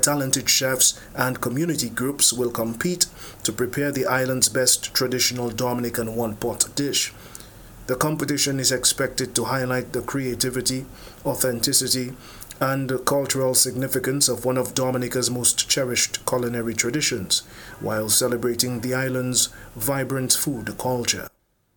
talented chefs and community groups will compete to prepare the island's best traditional Dominican one-pot dish. The competition is expected to highlight the creativity, authenticity, and cultural significance of one of Dominica's most cherished culinary traditions, while celebrating the island's vibrant food culture.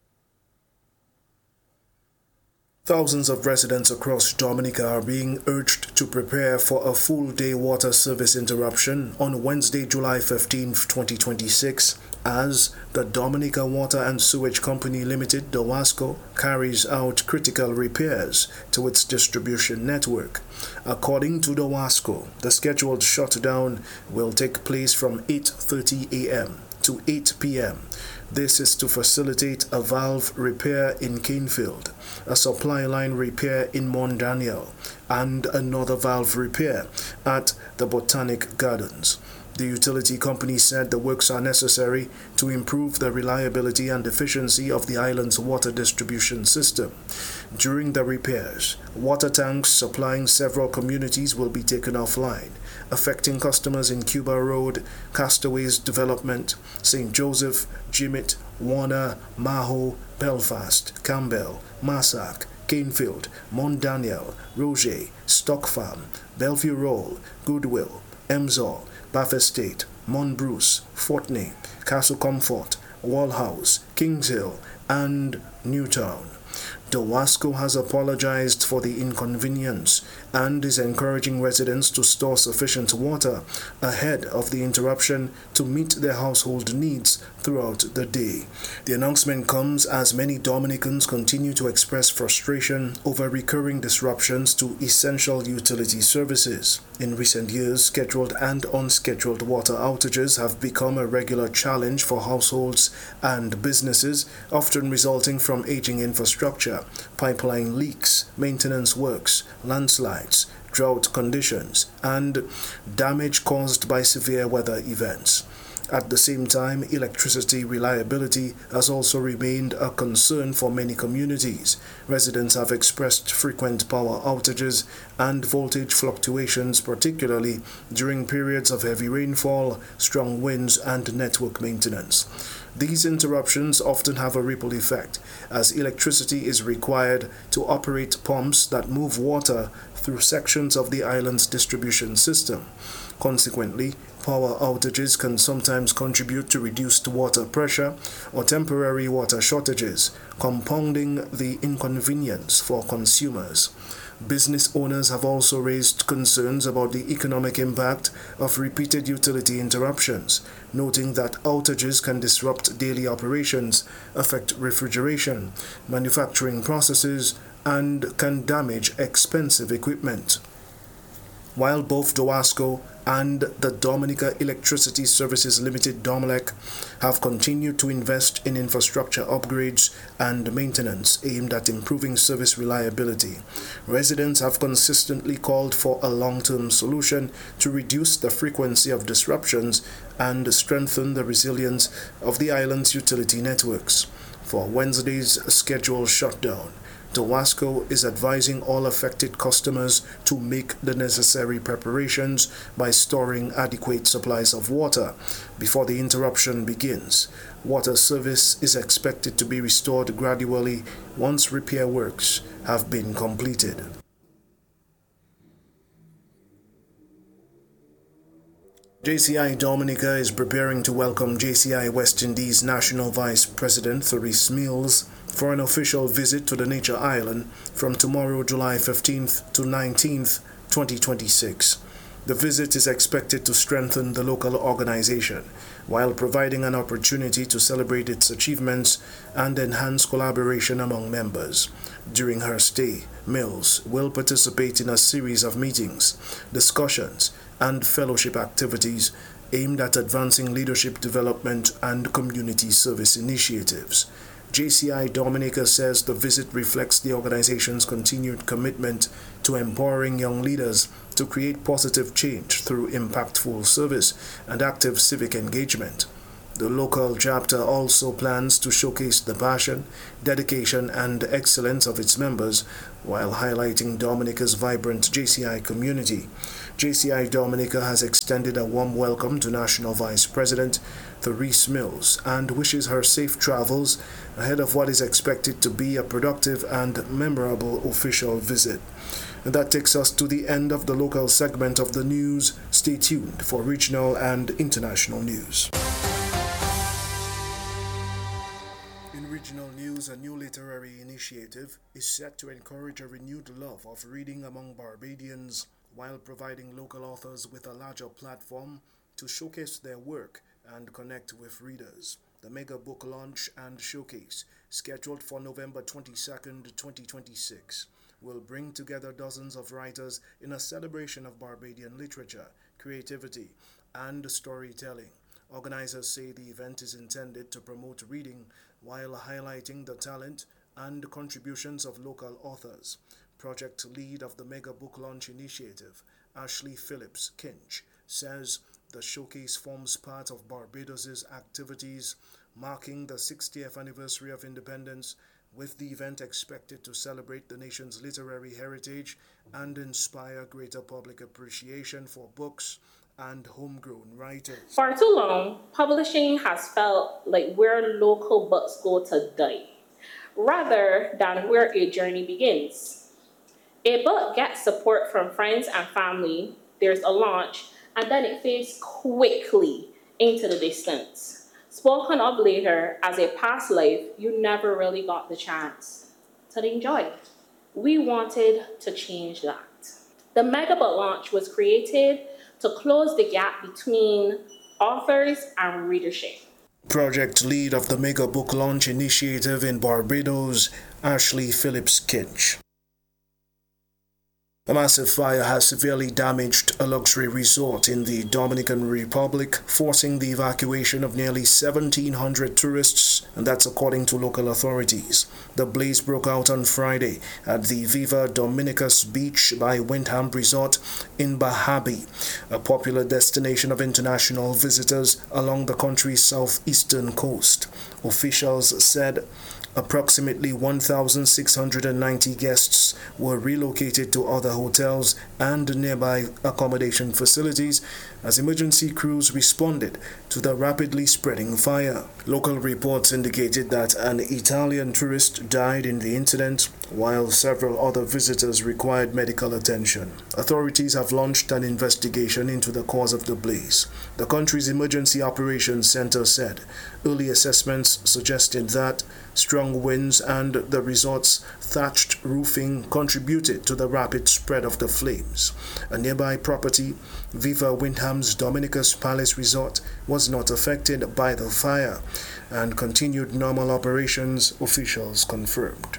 Thousands of residents across Dominica are being urged to prepare for a full-day water service interruption on Wednesday, July 15, 2026, as the Dominica Water and Sewage Company Limited, DOWASCO, carries out critical repairs to its distribution network. According to DOWASCO, the scheduled shutdown will take place from 8:30 a.m. to 8 p.m. This is to facilitate a valve repair in Canefield, a supply line repair in Mont Daniel, and another valve repair at the Botanic Gardens. The utility company said the works are necessary to improve the reliability and efficiency of the island's water distribution system. During the repairs, water tanks supplying several communities will be taken offline, affecting customers in Cuba Road, Castaways Development, St. Joseph, Jimmet, Warner, Maho, Belfast, Campbell, Massac, Canefield, Mont Daniel, Roger, Stock Farm, Bellevue Roll, Goodwill, Emsall, Bath Estate, Mont Bruce, Fortney, Castle Comfort, Wallhouse, Kings Hill, and Newtown. DOWASCO has apologized for the inconvenience and is encouraging residents to store sufficient water ahead of the interruption to meet their household needs throughout the day. The announcement comes as many Dominicans continue to express frustration over recurring disruptions to essential utility services. In recent years, scheduled and unscheduled water outages have become a regular challenge for households and businesses, often resulting from aging infrastructure, pipeline leaks, maintenance works, landslides, drought conditions, and damage caused by severe weather events. At the same time, electricity reliability has also remained a concern for many communities. Residents have expressed frequent power outages and voltage fluctuations, particularly during periods of heavy rainfall, strong winds, and network maintenance. These interruptions often have a ripple effect, as electricity is required to operate pumps that move water through sections of the island's distribution system. Consequently, power outages can sometimes contribute to reduced water pressure or temporary water shortages, compounding the inconvenience for consumers. Business owners have also raised concerns about the economic impact of repeated utility interruptions, noting that outages can disrupt daily operations, affect refrigeration, manufacturing processes, and can damage expensive equipment. While both DOWASCO and the Dominica Electricity Services Limited DOMELEC have continued to invest in infrastructure upgrades and maintenance aimed at improving service reliability, residents have consistently called for a long-term solution to reduce the frequency of disruptions and strengthen the resilience of the island's utility networks. For Wednesday's scheduled shutdown, DOWASCO is advising all affected customers to make the necessary preparations by storing adequate supplies of water before the interruption begins. Water service is expected to be restored gradually once repair works have been completed. JCI Dominica is preparing to welcome JCI West Indies National Vice President Therese Mills for an official visit to the Nature Island from tomorrow, July 15th to 19th, 2026. The visit is expected to strengthen the local organization while providing an opportunity to celebrate its achievements and enhance collaboration among members. During her stay, Mills will participate in a series of meetings, discussions, and fellowship activities aimed at advancing leadership development and community service initiatives. JCI Dominica says the visit reflects the organization's continued commitment to empowering young leaders to create positive change through impactful service and active civic engagement. The local chapter also plans to showcase the passion, dedication, and excellence of its members while highlighting Dominica's vibrant JCI community. JCI Dominica has extended a warm welcome to National Vice President Therese Mills and wishes her safe travels ahead of what is expected to be a productive and memorable official visit. And that takes us to the end of the local segment of the news. Stay tuned for regional and international news. In regional news, a new literary initiative is set to encourage a renewed love of reading among Barbadians while providing local authors with a larger platform to showcase their work and connect with readers. The mega book launch and showcase, scheduled for November 22nd, 2026, will bring together dozens of writers in a celebration of Barbadian literature, creativity, and storytelling. Organizers say the event is intended to promote reading while highlighting the talent and contributions of local authors. Project lead of the Mega Book Launch Initiative, Ashley Phillips Kinch, says the showcase forms part of Barbados' activities marking the 60th anniversary of independence, with the event expected to celebrate the nation's literary heritage and inspire greater public appreciation for books and homegrown writers. For too long, publishing has felt like where local books go to die, rather than where a journey begins. A book gets support from friends and family, there's a launch, and then it fades quickly into the distance. Spoken of later as a past life you never really got the chance to enjoy. We wanted to change that. The Mega Book Launch was created to close the gap between authors and readership. Project lead of the Mega Book Launch Initiative in Barbados, Ashley Phillips Kinch. A massive fire has severely damaged a luxury resort in the Dominican Republic, forcing the evacuation of nearly 1,700 tourists, and that's according to local authorities. The blaze broke out on Friday at the Viva Dominicus Beach by Windham Resort in Bahabi, a popular destination of international visitors along the country's southeastern coast. Officials said approximately 1,690 guests were relocated to other hotels and nearby accommodation facilities as emergency crews responded to the rapidly spreading fire. Local reports indicated that an Italian tourist died in the incident, while several other visitors required medical attention. Authorities have launched an investigation into the cause of the blaze. The country's Emergency Operations Center said early assessments suggested that strong winds and the resort's thatched roofing contributed to the rapid spread of the flames. A nearby property, Viva Windham's Dominicus Palace Resort, was not affected by the fire and continued normal operations, officials confirmed.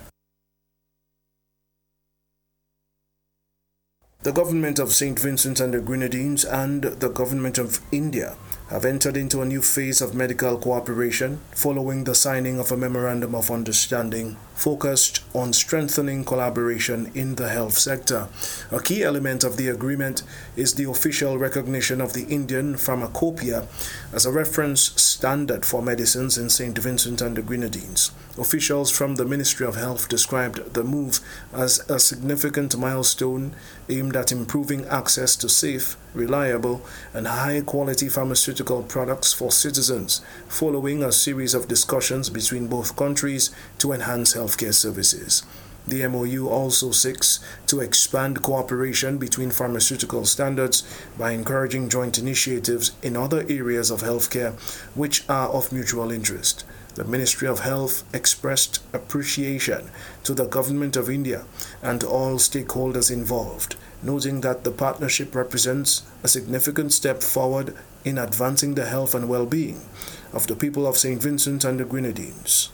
The government of St. Vincent and the Grenadines and the government of India have entered into a new phase of medical cooperation following the signing of a memorandum of understanding focused on strengthening collaboration in the health sector. A key element of the agreement is the official recognition of the Indian pharmacopoeia as a reference standard for medicines in St. Vincent and the Grenadines. Officials from the Ministry of Health described the move as a significant milestone aimed at improving access to safe, reliable, and high-quality pharmaceutical products for citizens, following a series of discussions between both countries to enhance healthcare services. The MOU also seeks to expand cooperation between pharmaceutical standards by encouraging joint initiatives in other areas of healthcare which are of mutual interest. The Ministry of Health expressed appreciation to the Government of India and all stakeholders involved, noting that the partnership represents a significant step forward in advancing the health and well-being of the people of St. Vincent and the Grenadines.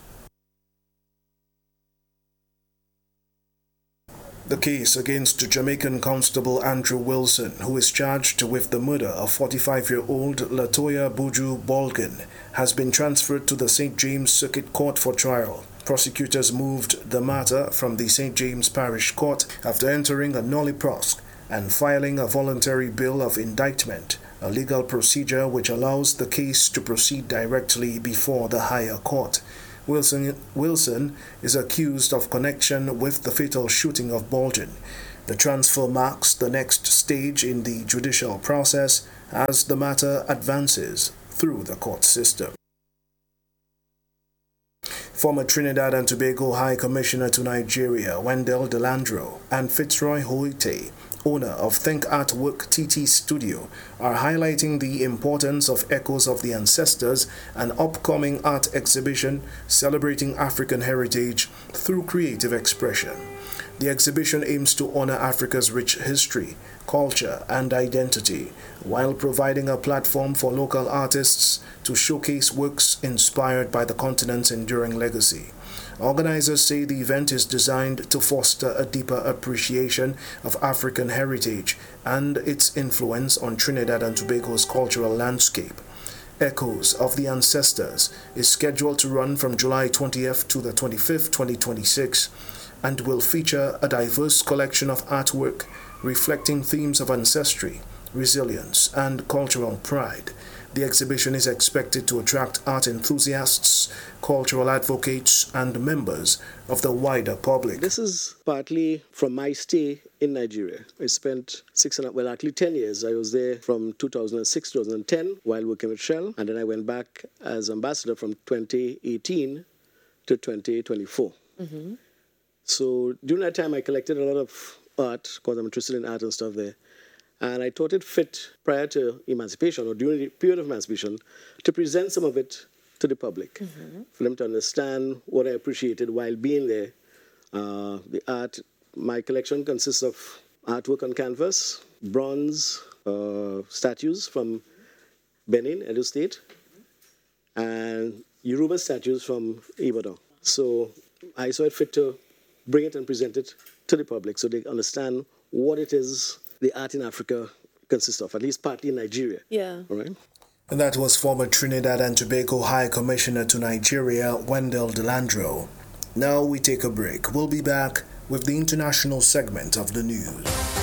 The case against Jamaican Constable Andrew Wilson, who is charged with the murder of 45-year-old Latoya Buju Balkin, has been transferred to the St. James Circuit Court for trial. Prosecutors moved the matter from the St. James Parish Court after entering a nolle proske and filing a voluntary bill of indictment a legal procedure which allows the case to proceed directly before the higher court. Wilson is accused of connection with the fatal shooting of Bolton. The transfer marks the next stage in the judicial process as the matter advances through the court system. Former Trinidad and Tobago High Commissioner to Nigeria, Wendell Delandro, and Fitzroy Hoite, owner of Think Artwork TT Studio, are highlighting the importance of Echoes of the Ancestors, an upcoming art exhibition celebrating African heritage through creative expression. The exhibition aims to honor Africa's rich history, culture, and identity, while providing a platform for local artists to showcase works inspired by the continent's enduring legacy. Organizers say the event is designed to foster a deeper appreciation of African heritage and its influence on Trinidad and Tobago's cultural landscape. Echoes of the Ancestors is scheduled to run from July 20th to the 25th, 2026, and will feature a diverse collection of artwork reflecting themes of ancestry, resilience, and cultural pride. The exhibition is expected to attract art enthusiasts, cultural advocates, and members of the wider public. This is partly from my stay in Nigeria. I spent 10 years. I was there from 2006 to 2010 while working with Shell, and then I went back as ambassador from 2018 to 2024. Mm-hmm. So during that time, I collected a lot of art because I'm interested in art and stuff there. And I thought it fit prior to emancipation or during the period of emancipation to present some of it to the public, mm-hmm. for them to understand what I appreciated while being there. The art, my collection consists of artwork on canvas, bronze statues from Benin, Edo State, and Yoruba statues from Ibadan. So I saw it fit to bring it and present it to the public so they understand what it is the art in Africa consists of, at least partly in Nigeria. Yeah. All right. And that was former Trinidad and Tobago High Commissioner to Nigeria, Wendell Delandro. Now we take a break. We'll be back with the international segment of the news.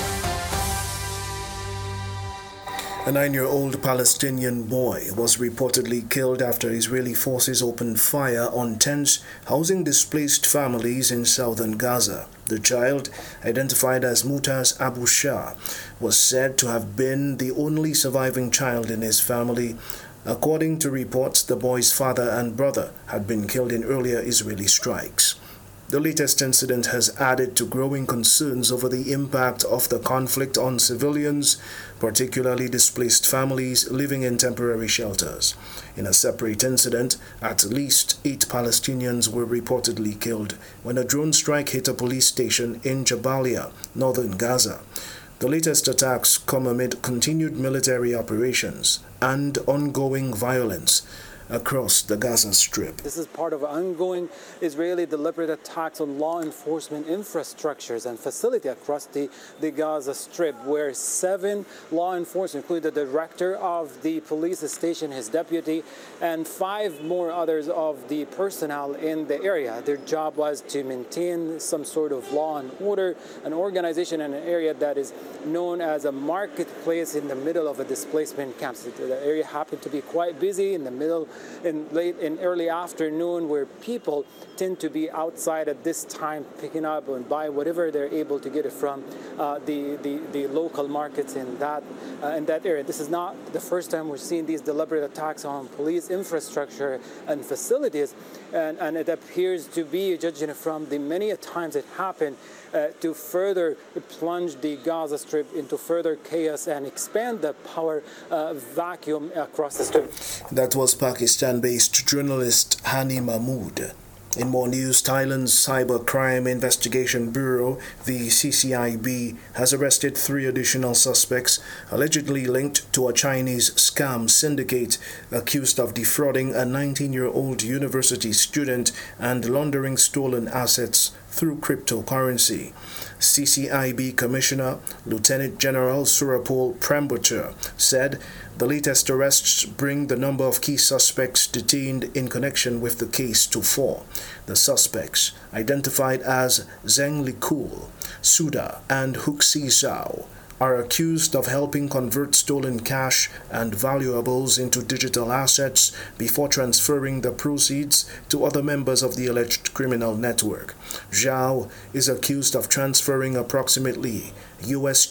A 9-year-old Palestinian boy was reportedly killed after Israeli forces opened fire on tents housing displaced families in southern Gaza. The child, identified as Mutaz Abu Shah, was said to have been the only surviving child in his family. According to reports, the boy's father and brother had been killed in earlier Israeli strikes. The latest incident has added to growing concerns over the impact of the conflict on civilians, particularly displaced families living in temporary shelters. In a separate incident, at least 8 Palestinians were reportedly killed when a drone strike hit a police station in Jabalia, northern Gaza. The latest attacks come amid continued military operations and ongoing violence across the Gaza Strip. This is part of ongoing Israeli deliberate attacks on law enforcement infrastructures and facility across the Gaza Strip, where 7 law enforcement, including the director of the police station, his deputy, and 5 more others of the personnel in the area. Their job was to maintain some sort of law and order, an organization in an area that is known as a marketplace in the middle of a displacement camp. So the area happened to be quite busy in the middle, in early afternoon, where people tend to be outside at this time picking up and buy whatever they're able to get it from the local markets in that area. This is not the first time we're seeing these deliberate attacks on police infrastructure and facilities, and it appears to be, judging from the many times it happened, to further plunge the Gaza Strip into further chaos and expand the power vacuum across the Strip. That was Pakistan-based journalist Hani Mahmood. In more news, Thailand's Cybercrime Investigation Bureau, the CCIB, has arrested 3 additional suspects allegedly linked to a Chinese scam syndicate accused of defrauding a 19-year-old university student and laundering stolen assets through cryptocurrency. CCIB Commissioner Lieutenant General Surapol Prembachar said the latest arrests bring the number of key suspects detained in connection with the case to 4. The suspects, identified as Zheng Likul, Suda, and Huxi Zhao, are accused of helping convert stolen cash and valuables into digital assets before transferring the proceeds to other members of the alleged criminal network. Zhao is accused of transferring approximately US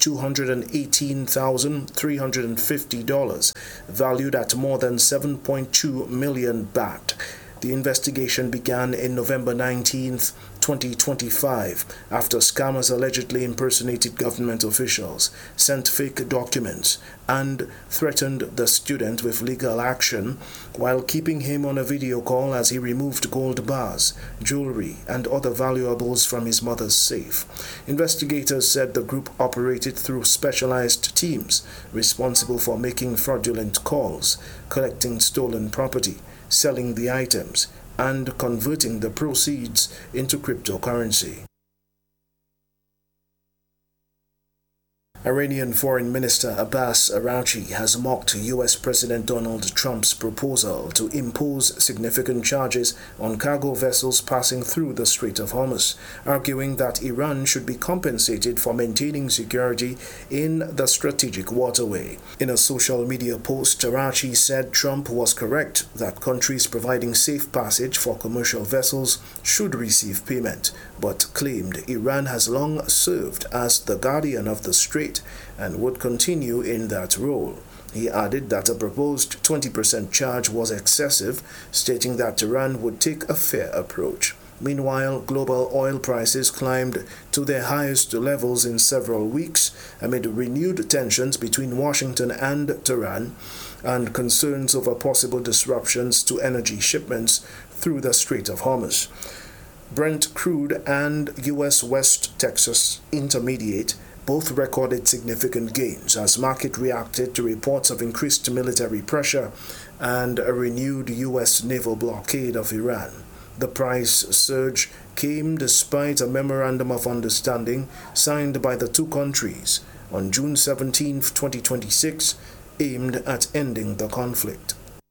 $218,350, valued at more than 7.2 million baht. The investigation began in November 19th, 2025, after scammers allegedly impersonated government officials, sent fake documents, and threatened the student with legal action while keeping him on a video call as he removed gold bars, jewelry, and other valuables from his mother's safe. Investigators said the group operated through specialized teams responsible for making fraudulent calls, collecting stolen property, selling the items, and converting the proceeds into cryptocurrency. Iranian Foreign Minister Abbas Araghchi has mocked U.S. President Donald Trump's proposal to impose significant charges on cargo vessels passing through the Strait of Hormuz, arguing that Iran should be compensated for maintaining security in the strategic waterway. In a social media post, Araghchi said Trump was correct that countries providing safe passage for commercial vessels should receive payment, but claimed Iran has long served as the guardian of the strait and would continue in that role. He added that a proposed 20% charge was excessive, stating that Iran would take a fair approach. Meanwhile, global oil prices climbed to their highest levels in several weeks amid renewed tensions between Washington and Tehran and concerns over possible disruptions to energy shipments through the Strait of Hormuz. Brent crude and U.S. West Texas Intermediate both recorded significant gains as market reacted to reports of increased military pressure and a renewed U.S. naval blockade of Iran. The price surge came despite a memorandum of understanding signed by the two countries on June 17, 2026, aimed at ending the conflict.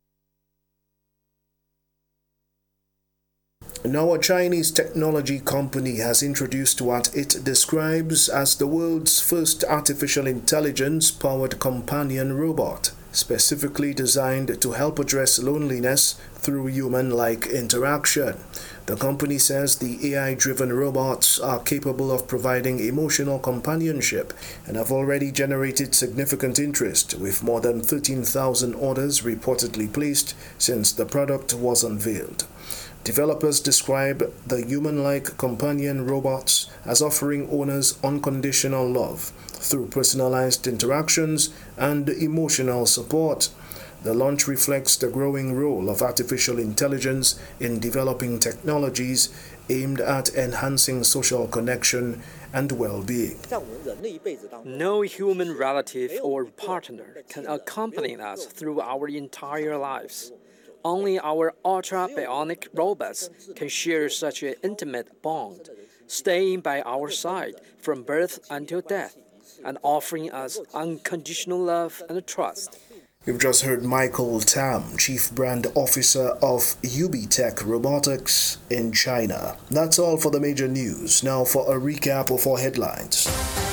Now, a Chinese technology company has introduced what it describes as the world's first artificial intelligence-powered companion robot, specifically designed to help address loneliness through human-like interaction. The company says the AI-driven robots are capable of providing emotional companionship and have already generated significant interest, with more than 13,000 orders reportedly placed since the product was unveiled. Developers describe the human-like companion robots as offering owners unconditional love through personalized interactions and emotional support. The launch reflects the growing role of artificial intelligence in developing technologies aimed at enhancing social connection and well-being. No human relative or partner can accompany us through our entire lives. Only our ultra-bionic robots can share such an intimate bond, staying by our side from birth until death, and offering us unconditional love and trust. You've just heard Michael Tam, Chief Brand Officer of UBTech Robotics in China. That's all for the major news. Now for a recap of our headlines.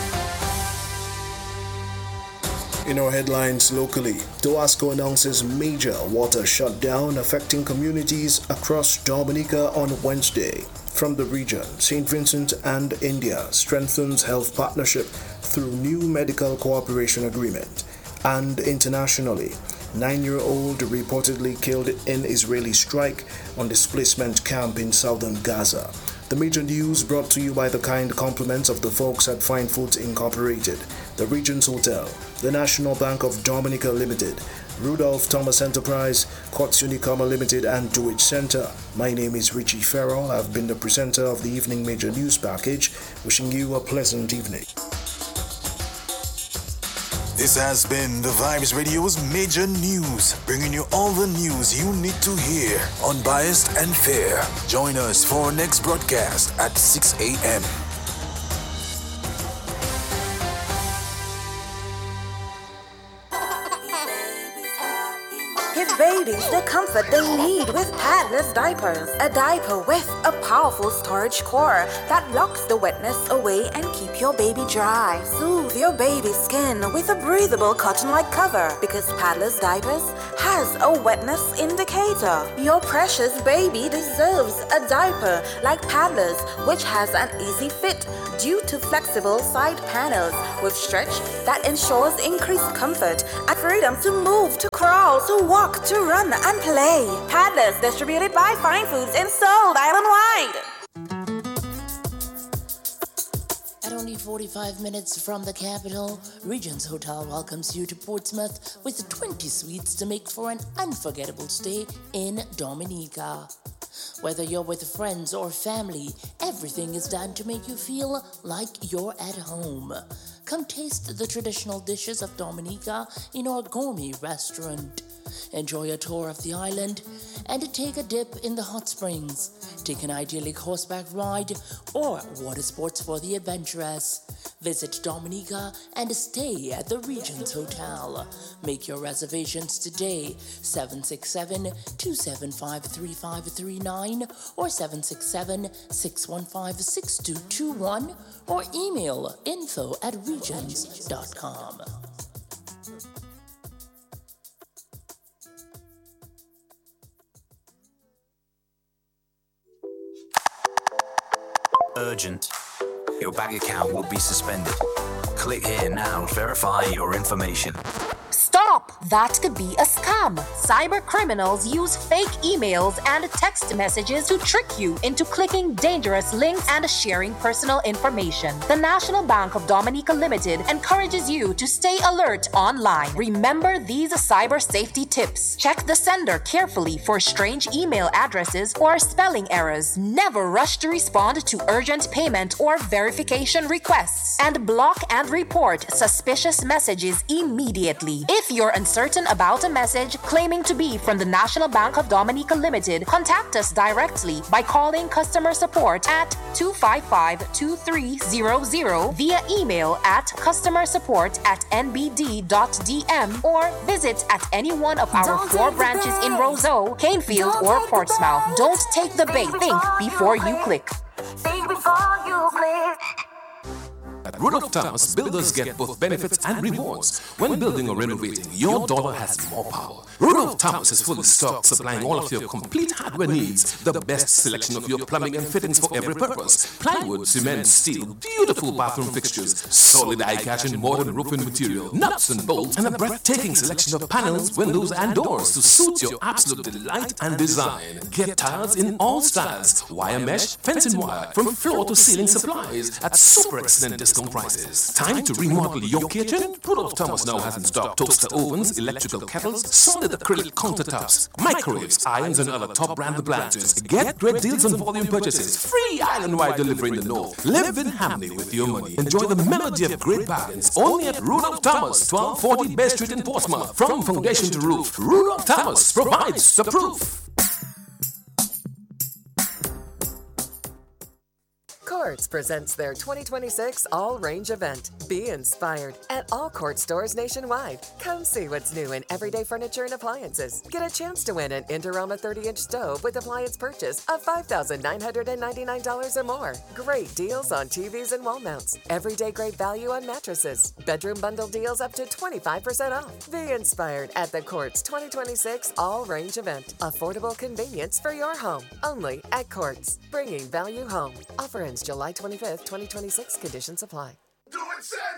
In our headlines locally, Toasco announces major water shutdown affecting communities across Dominica on Wednesday. From the region, St. Vincent and India strengthens health partnership through new medical cooperation agreement. And internationally, 9-year-old reportedly killed in Israeli strike on displacement camp in southern Gaza. The major news brought to you by the kind compliments of the folks at Fine Foods Incorporated, the Regents Hotel, the National Bank of Dominica Limited, Rudolph Thomas Enterprise, Courts Unicoma Limited, and DoIt Center. My name is Richie Farrell. I've been the presenter of the Evening Major News Package, wishing you a pleasant evening. This has been the Vibes Radio's Major News, bringing you all the news you need to hear, unbiased and fair. Join us for our next broadcast at 6 a.m. Give babies the comfort they need with Padless diapers. A diaper with a powerful storage core that locks the wetness away and keep your baby dry. Soothe your baby's skin with a breathable cotton-like cover because Padless diapers has a wetness indicator. Your precious baby deserves a diaper like Padless, which has an easy fit due to flexible side panels with stretch that ensures increased comfort and freedom to move, to crawl, to walk, to run and play. Padless, distributed by Fine Foods and sold island-wide. At only 45 minutes from the capital, Regents Hotel welcomes you to Portsmouth with 20 suites to make for an unforgettable stay in Dominica. Whether you're with friends or family, everything is done to make you feel like you're at home. Come taste the traditional dishes of Dominica in our gourmet restaurant. Enjoy a tour of the island and take a dip in the hot springs. Take an idyllic horseback ride or water sports for the adventurous. Visit Dominica and stay at the Regents Hotel. Make your reservations today, 767-275-3539 or 767-615-6221 or email info@regents.com. Urgent. Your bank account will be suspended. Click here now to verify your information. Stop! That could be a scam. Cyber criminals use fake emails and text messages to trick you into clicking dangerous links and sharing personal information. The National Bank of Dominica Limited encourages you to stay alert online. Remember these cyber safety tips. Check the sender carefully for strange email addresses or spelling errors. Never rush to respond to urgent payment or verification requests. And block and report suspicious messages immediately. If you're uncertain about a message claiming to be from the National Bank of Dominica Limited, contact us directly by calling customer support at 255-2300 via email at customersupport@nbd.dm or visit at any one of our 4 branches in Roseau, Canefield, or Portsmouth. Don't take the bait. Think before you click. Think before you click. At Rudolph Thomas, builders get both benefits and rewards. When building or renovating, your dollar has more power. Rudolph Thomas is fully stocked, supplying all of your complete hardware needs. The best selection of your plumbing and fittings for every purpose. Plywood, cement, steel, beautiful bathroom fixtures, solid eye-catch and modern roofing material, nuts and bolts, and a breathtaking selection of panels, windows, and doors to suit your absolute delight and design. Get tiles in all styles, wire mesh, fencing wire, from floor to ceiling supplies at super excellent discount prices. Time to remodel your kitchen? Rudolph Thomas now has in stock toaster ovens, electrical kettles, solid acrylic countertops, microwaves, irons, and other top brand appliances. Get great deals on volume purchases. Free island-wide delivery in the north. Live in harmony with your money. Enjoy the melody of great bargains only at Rudolph Thomas, 1240 Bay Street in Portsmouth. From foundation to roof, Rudolph Thomas provides the proof. Courts presents their 2026 All-Range event. Be inspired at all Courts stores nationwide. Come see what's new in everyday furniture and appliances. Get a chance to win an Indorama 30-inch stove with appliance purchase of $5,999 or more. Great deals on TVs and wall mounts. Everyday great value on mattresses. Bedroom bundle deals up to 25% off. Be inspired at the Courts 2026 All-Range event. Affordable convenience for your home. Only at Courts. Bringing value home. Offer ends July 25th, 2026. Conditions apply. Do it, son!